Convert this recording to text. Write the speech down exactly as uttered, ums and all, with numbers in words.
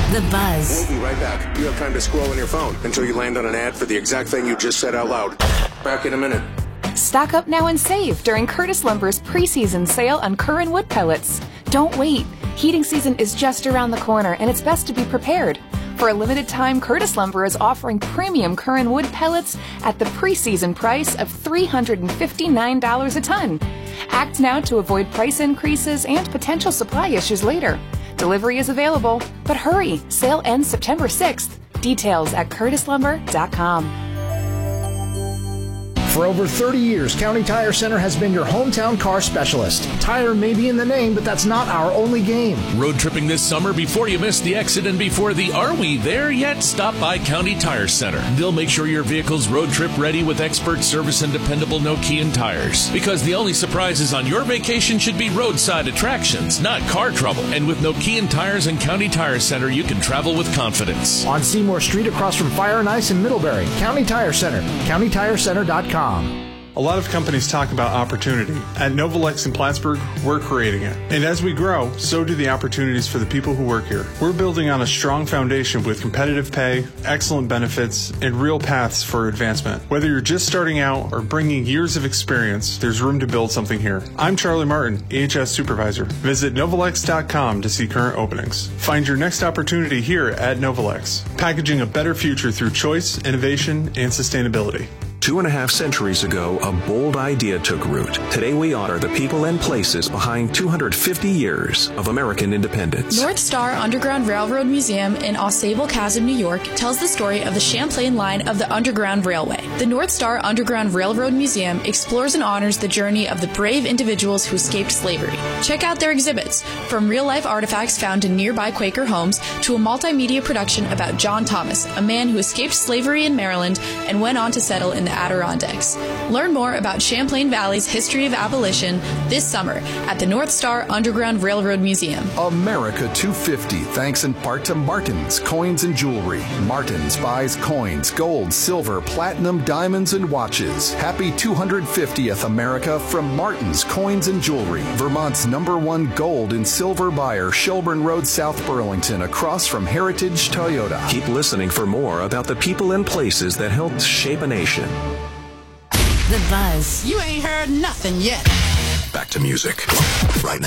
The Buzz. We'll be right back. You have time to scroll on your phone until you land on an ad for the exact thing you just said out loud. Back in a minute. Stock up now and save during Curtis Lumber's preseason sale on Curran wood pellets. Don't wait. Heating season is just around the corner, and it's best to be prepared. For a limited time, Curtis Lumber is offering premium Curran wood pellets at the preseason price of three hundred fifty-nine dollars a ton. Act now to avoid price increases and potential supply issues later. Delivery is available, but hurry. Sale ends September sixth. Details at curtis lumber dot com. For over thirty years, County Tire Center has been your hometown car specialist. Tire may be in the name, but that's not our only game. Road tripping this summer before you miss the exit and before the "Are we there yet?" Stop by County Tire Center. They'll make sure your vehicle's road trip ready with expert service and dependable Nokian tires. Because the only surprises on your vacation should be roadside attractions, not car trouble. And with Nokian tires and County Tire Center, you can travel with confidence. On Seymour Street across from Fire and Ice in Middlebury, County Tire Center, county tire center dot com. A lot of companies talk about opportunity. At Novalex in Plattsburgh, we're creating it. And as we grow, so do the opportunities for the people who work here. We're building on a strong foundation with competitive pay, excellent benefits, and real paths for advancement. Whether you're just starting out or bringing years of experience, there's room to build something here. I'm Charlie Martin, A H S Supervisor. Visit novalex dot com to see current openings. Find your next opportunity here at Novalex, packaging a better future through choice, innovation, and sustainability. Two and a half centuries ago, a bold idea took root. Today we honor the people and places behind two hundred fifty years of American independence. North Star Underground Railroad Museum in Ausable Chasm, New York, tells the story of the Champlain line of the Underground Railway. The North Star Underground Railroad Museum explores and honors the journey of the brave individuals who escaped slavery. Check out their exhibits, from real-life artifacts found in nearby Quaker homes to a multimedia production about John Thomas, a man who escaped slavery in Maryland and went on to settle in the Adirondacks. Learn more about Champlain Valley's history of abolition this summer at the North Star Underground Railroad Museum. America two fifty, thanks in part to Martin's Coins and Jewelry. Martin's buys coins, gold, silver, platinum, diamonds, and watches. Happy two hundred fiftieth, America, from Martin's Coins and Jewelry. Vermont's number one gold and silver buyer, Shelburne Road, South Burlington, across from Heritage Toyota. Keep listening for more about the people and places that helped shape a nation. The Buzz. You ain't heard nothing yet. Back to music right now.